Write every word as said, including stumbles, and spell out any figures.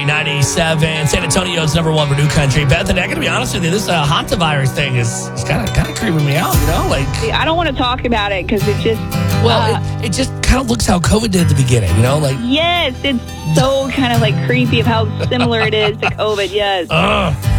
Country ninety-seven. San Antonio's number one for New Country. Bethany, I got to be honest with you, this uh, hantavirus thing is kind of kind of creeping me out, you know? Like, See, I don't want to talk about it because it just... well, uh, it, it just kind of looks how COVID did at the beginning, you know? Like, yes, it's so kind of like creepy of how similar it is to COVID, yes. ugh.